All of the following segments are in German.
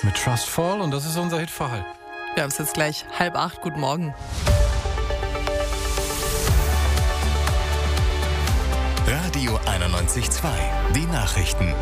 mit Trustfall und das ist unser Hitverhalt. Wir haben es jetzt gleich 7:30. Guten Morgen. Radio 91.2, die Nachrichten.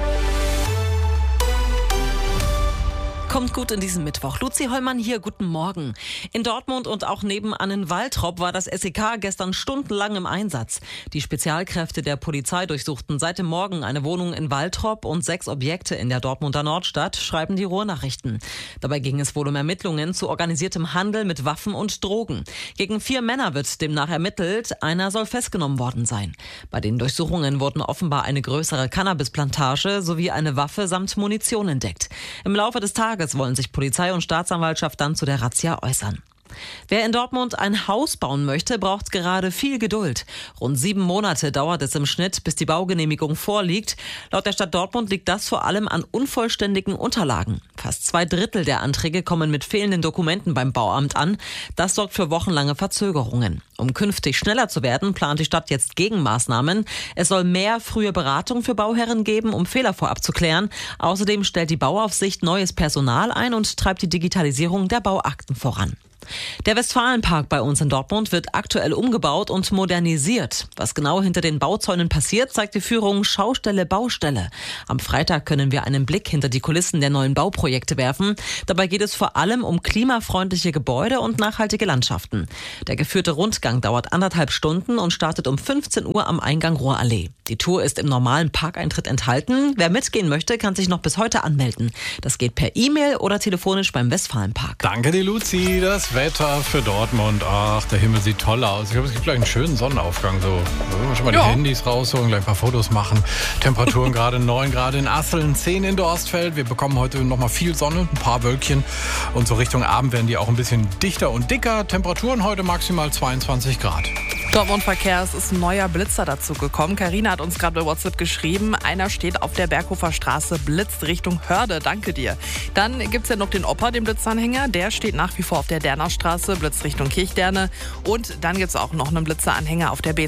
Kommt gut in diesen Mittwoch. Luzi Hollmann hier, guten Morgen. In Dortmund und auch nebenan in Waltrop war das SEK gestern stundenlang im Einsatz. Die Spezialkräfte der Polizei durchsuchten seit dem Morgen eine Wohnung in Waltrop und 6 Objekte in der Dortmunder Nordstadt, schreiben die Ruhrnachrichten. Dabei ging es wohl um Ermittlungen zu organisiertem Handel mit Waffen und Drogen. Gegen 4 Männer wird demnach ermittelt. Einer soll festgenommen worden sein. Bei den Durchsuchungen wurden offenbar eine größere Cannabisplantage sowie eine Waffe samt Munition entdeckt. Im Laufe des Tages wollen sich Polizei und Staatsanwaltschaft dann zu der Razzia äußern. Wer in Dortmund ein Haus bauen möchte, braucht gerade viel Geduld. Rund 7 Monate dauert es im Schnitt, bis die Baugenehmigung vorliegt. Laut der Stadt Dortmund liegt das vor allem an unvollständigen Unterlagen. Fast 2/3 der Anträge kommen mit fehlenden Dokumenten beim Bauamt an. Das sorgt für wochenlange Verzögerungen. Um künftig schneller zu werden, plant die Stadt jetzt Gegenmaßnahmen. Es soll mehr frühe Beratung für Bauherren geben, um Fehler vorab zu klären. Außerdem stellt die Bauaufsicht neues Personal ein und treibt die Digitalisierung der Bauakten voran. Der Westfalenpark bei uns in Dortmund wird aktuell umgebaut und modernisiert. Was genau hinter den Bauzäunen passiert, zeigt die Führung Schaustelle Baustelle. Am Freitag können wir einen Blick hinter die Kulissen der neuen Bauprojekte werfen. Dabei geht es vor allem um klimafreundliche Gebäude und nachhaltige Landschaften. Der geführte Rundgang dauert 1,5 Stunden und startet um 15 Uhr am Eingang Ruhrallee. Die Tour ist im normalen Parkeintritt enthalten. Wer mitgehen möchte, kann sich noch bis heute anmelden. Das geht per E-Mail oder telefonisch beim Westfalenpark. Danke dir, Luzi. Das Wetter für Dortmund. Ach, der Himmel sieht toll aus. Ich glaube, es gibt gleich einen schönen Sonnenaufgang. So, wollen wir schon mal die Handys rausholen, gleich ein paar Fotos machen. Temperaturen gerade 9 Grad in Asseln, 10 in Dorstfeld. Wir bekommen heute noch mal viel Sonne, ein paar Wölkchen. Und so Richtung Abend werden die auch ein bisschen dichter und dicker. Temperaturen heute maximal 22 Grad. Dortmund Verkehr, es ist ein neuer Blitzer dazu gekommen. Carina hat uns gerade bei WhatsApp geschrieben, einer steht auf der Berghofer Straße, blitzt Richtung Hörde, danke dir. Dann gibt es ja noch den Opa, den Blitzanhänger, der steht nach wie vor auf der Derner Straße, blitzt Richtung Kirchderne. Und dann gibt es auch noch einen Blitzeranhänger auf der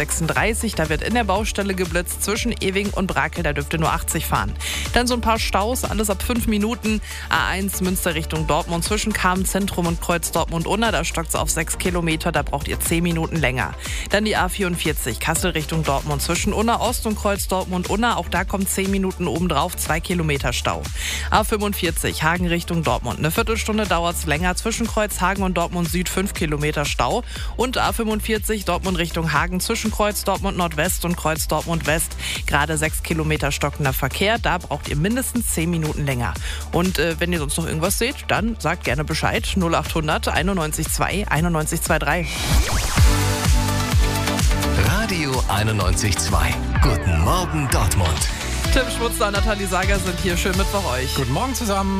B236, da wird in der Baustelle geblitzt, zwischen Ewing und Brakel, da dürfte nur 80 fahren. Dann so ein paar Staus, alles ab 5 Minuten. A1 Münster Richtung Dortmund, zwischen Kamen Zentrum und Kreuz Dortmund-Unna, da stockt es auf 6 Kilometer, da braucht ihr 10 Minuten länger. Dann die A44 Kassel Richtung Dortmund zwischen Unna Ost und Kreuz Dortmund-Unna. Auch da kommt 10 Minuten obendrauf, 2 Kilometer Stau. A45 Hagen Richtung Dortmund. Eine Viertelstunde dauert es länger zwischen Kreuz Hagen und Dortmund Süd, 5 Kilometer Stau. Und A45 Dortmund Richtung Hagen zwischen Kreuz Dortmund Nordwest und Kreuz Dortmund West. Gerade 6 Kilometer stockender Verkehr. Da braucht ihr mindestens 10 Minuten länger. Und wenn ihr sonst noch irgendwas seht, dann sagt gerne Bescheid. 0800 91 2 91 23. Radio 91.2. Guten Morgen Dortmund. Tim Schmutzler und Nathalie Sager sind hier. Schönen Mittwoch euch. Guten Morgen zusammen.